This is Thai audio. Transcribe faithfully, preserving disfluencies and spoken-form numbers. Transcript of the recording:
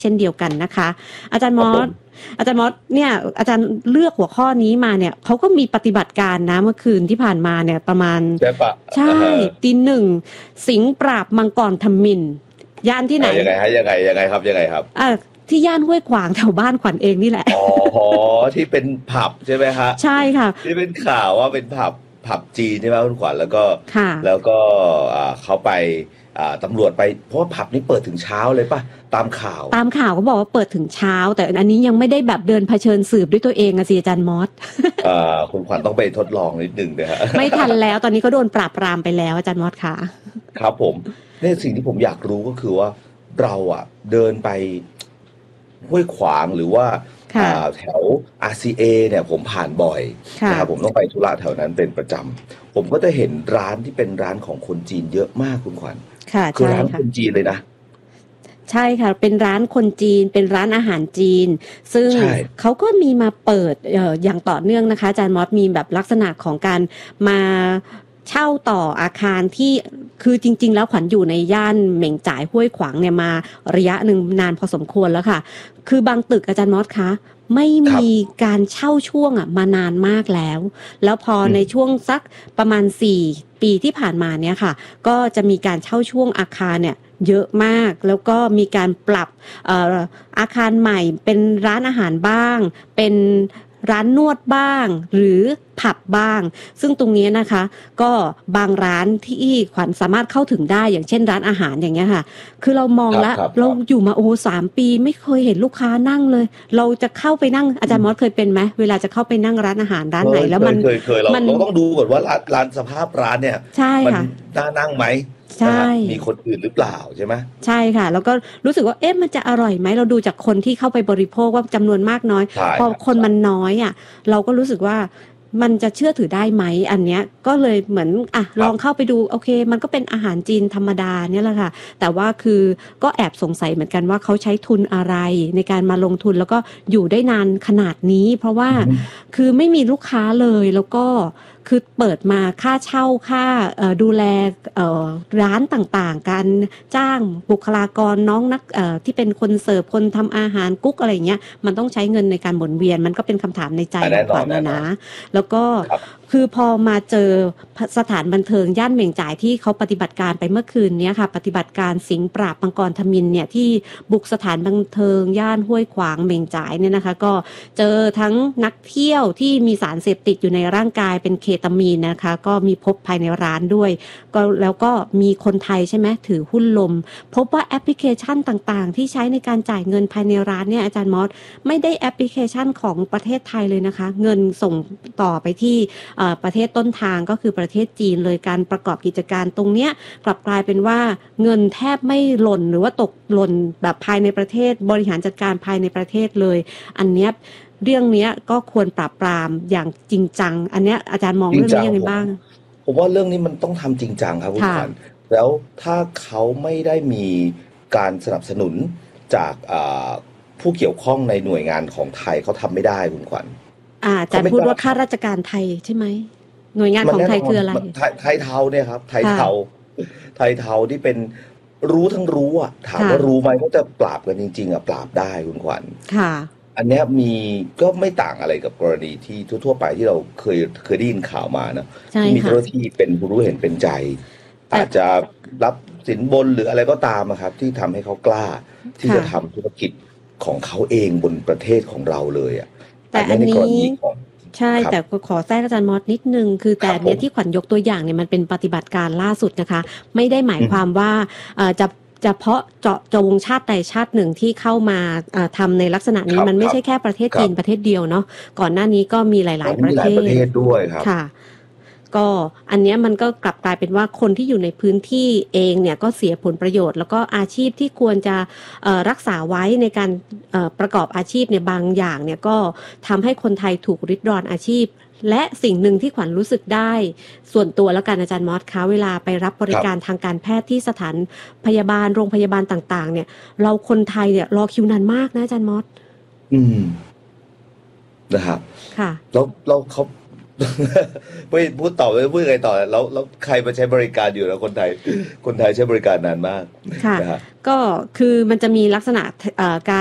เช่นเดียวกันนะคะอาจารย์มอสครับผมอาจารย์มอสเนี่ยอาจารย์เลือกหัวข้อนี้มาเนี่ยเขาก็มีปฏิบัติการนะเมื่อคืนที่ผ่านมาเนี่ยประมาณใช่ปะใช่อ่าฮะตีหนึ่งสิงห์ปราบมังกรทมิฬย่านที่ไหนอ่ายังไงฮะยังไงยังไงครับยังไงครับอ่าที่ย่านห้วยขวางแถวบ้านขวัญเองนี่แหละอ๋อที่เป็นผับใช่ไหมฮะใช่ค่ะที่เป็นข่าวว่าเป็นผับผับจีนใช่ไหมคุณขวัญแล้วก็ค่ะแล้วก็อ่าเขาไปอ่าตำรวจไปเพราะว่าผับนี้เปิดถึงเช้าเลยป่ะตามข่าวตามข่าวเขาบอกว่าเปิดถึงเช้าแต่อันนี้ยังไม่ได้แบบเดินเผชิญสืบด้วยตัวเองอะสิอาจารย์มอสอ่าคุณขวัญต้องไปทดลองนิดนึงนะฮะไม่ทันแล้วตอนนี้เขาโดนปราบปรามไปแล้วอาจารย์มอสค่ะครับผมเนี่ยสิ่งที่ผมอยากรู้ก็คือว่าเราอ่ะเดินไปห้วยขวางหรือว่าค่ะอ่าแถว อาร์ ซี เอ เนี่ยผมผ่านบ่อยค่ะนะครับผมต้องไปธุระแถวนั้นเป็นประจำผมก็จะเห็นร้านที่เป็นร้านของคนจีนเยอะมากคุณขวัญค่ะคือใช่ร้านคค่ะนจีนเลยนะใช่ค่ะเป็นร้านคนจีนเป็นร้านอาหารจีนซึ่งใช่เขาก็มีมาเปิดเอ่ออย่างต่อเนื่องนะคะอาจารย์มอสมีแบบลักษณะของการมาเช่าต่ออาคารที่คือจริงๆแล้วขวัญอยู่ในย่านเหม่งจ่ายห้วยขวางเนี่ยมาระยะหนึ่งนานพอสมควรแล้วค่ะคือบางตึกอาจารย์มอสคะไม่ครับมีการเช่าช่วงอ่ะมานานมากแล้วแล้วพออืมในช่วงสักประมาณสี่ปีที่ผ่านมาเนี่ยค่ะก็จะมีการเช่าช่วงอาคารเนี่ยเยอะมากแล้วก็มีการปรับเอ่ออาคารใหม่เป็นร้านอาหารบ้างเป็นร้านนวดบ้างหรือผับบ้างซึ่งตรงนี้นะคะก็บางร้านที่ขวัญสามารถเข้าถึงได้อย่างเช่นร้านอาหารอย่างเงี้ยค่ะคือเรามองครับแล้วครับเราอยู่มาโอ้สามปีไม่เคยเห็นลูกค้านั่งเลยเราจะเข้าไปนั่งอาจารย์มอสเคยเป็นไหมเวลาจะเข้าไปนั่งร้านอาหารร้านไหนเคยเคแล้วมันยเคยเคยเรามันเราต้องดูก่อนว่าร้านร้านสภาพร้านเนี่ยใช่มันค่ะน่านั่งไหมใช่นะฮะมีคนอื่นหรือเปล่าใช่ไหมใช่ค่ะแล้วก็รู้สึกว่าเอ๊ะมันจะอร่อยไหมเราดูจากคนที่เข้าไปบริโภคว่าจำนวนมากน้อยใช่พอครับคนมันใช่น้อยอ่ะเราก็รู้สึกว่ามันจะเชื่อถือได้ไหมอันเนี้ยก็เลยเหมือนอ่ะลองครับเข้าไปดูโอเคมันก็เป็นอาหารจีนธรรมดาเนี่ยแหละค่ะแต่ว่าคือก็แอบสงสัยเหมือนกันว่าเขาใช้ทุนอะไรในการมาลงทุนแล้วก็อยู่ได้นานขนาดนี้เพราะว่าอืมคือไม่มีลูกค้าเลยแล้วก็คือเปิดมาค่าเช่าค่าเอ่อดูแลเอ่อร้านต่างๆการจ้างบุคลากรน้องนักเอ่อที่เป็นคนเสิร์ฟคนทำอาหารกุ๊กอะไรอย่างเงี้ยมันต้องใช้เงินในการหมุนเวียนมันก็เป็นคำถามในใจอ่ะแน่ของขวัญนอนแน่นอนะนะนแล้วก็ครับคือพอมาเจอสถานบันเทิงย่านเหม่งจ่ายที่เขาปฏิบัติการไปเมื่อคืนเนี้ยค่ะปฏิบัติการสิงห์ปราบมังกรทมิฬเนี่ยที่บุกสถานบันเทิงย่านห้วยขวางเหม่งจ่ายเนี่ยนะคะก็เจอทั้งนักเที่ยวที่มีสารเสพติดอยู่ในร่างกายเป็นเคตามีนนะคะก็มีพบภายในร้านด้วยก็แล้วก็มีคนไทยใช่ไหมถือหุ้นลมพบว่าแอปพลิเคชันต่างๆที่ใช้ในการจ่ายเงินภายในร้านเนี่ยอาจารย์มอสไม่ได้แอปพลิเคชันของประเทศไทยเลยนะคะเงินส่งต่อไปที่เอ่อประเทศต้นทางก็คือประเทศจีนเลยการประกอบกิจการตรงเนี้ยกลับกลายเป็นว่าเงินแทบไม่หล่นหรือว่าตกหล่นแบบภายในประเทศบริหารจัดการภายในประเทศเลยอันเนี้ยเรื่องเนี้ยก็ควรปราบปรามอย่างจริงจังอันเนี้ยอาจารย์มองจริงเรื่องนี้จังผมยังไงบ้างผมว่าเรื่องนี้มันต้องทำจริงจังครับคุณค่ะขวัญแล้วถ้าเขาไม่ได้มีการสนับสนุนจากอ่าผู้เกี่ยวข้องในหน่วยงานของไทยเขาทำไม่ได้คุณขวัญอ่าอาจาเขาไม่กล้ารย์พูดว่าข้าราทชการไทยใช่ไหมหน่วยงานำมันของแน่นอนไทยคืออะไรมันไทยไทยเทาเนี่ยครับไทยค่ะเทาไทยเทาที่เป็นรู้ทั้งรู้อ่ะถามค่ะว่ารู้ไหมเขาจะปราบกันจริงๆอ่ะปราบได้คุณขวัญค่ะอันเนี้ยมีก็ไม่ต่างอะไรกับกรณีที่ทั่วๆไปที่เราเคยเคยได้ยินข่าวมานะใช่ที่มีค่ะเจ้าหน้าที่เป็นผู้รู้เห็นเป็นใจแต่อาจจะรับสินบนหรืออะไรก็ตามอะครับที่ทำให้เขากล้าที่ค่ะจะทำธุรกิจของเขาเองบนประเทศของเราเลยอ่ะแต่อันนี้ในกรอันนี้ณีของใช่ครับแต่ขอแทรกอาจารย์มอสนิดนึงคือคแต่รับผมอันเนี้ยที่ขวัญยกตัวอย่างเนี่ยมันเป็นปฏิบัติการล่าสุดนะคะไม่ได้หมายอืมความว่าเอ่อจะเฉพาะเจาะจงชาติใดชาติหนึ่งที่เข้ามาเอ่อทำในลักษณะคนี้รับมันครับไม่ใช่แค่ประเทศครับจีนประเทศเดียวเนาะก่อนหน้านี้ก็มีหตอนลาย ๆ ประเทนี้มีหลายประเทศศด้วยครับค่ะ ก็อันเนี้ยมันก็กลับกลายเป็นว่าคนที่อยู่ในพื้นที่เองเนี่ยก็เสียผลประโยชน์แล้วก็อาชีพที่ควรจะเอ่อรักษาไว้ในการเอ่อประกอบอาชีพเนี่ยบางอย่างเนี่ยก็ทำให้คนไทยถูกริดรอนอาชีพ และสิ่งหนึ่งที่ขวัญรู้สึกได้ส่วนตัวแล้วกันอาจารย์มอสคะเวลาไปรับบครับริการทางการแพทย์ที่สถานพยาบาลโรงพยาบาลต่างๆเนี่ยเราคนไทยเนี่ยรอคิวนานมากนะอาจารย์มอสอืมนะครับค่ะแล้วแล้วเขาไม่พูดต่อไม่พูดยังไงต่อแล้วแล้วใครมาใช้บริการอยู่แล้วคนไทยคนไทยใช้บริการนานมากค่ะนะฮะก็คือมันจะมีลักษณะเอ่อการ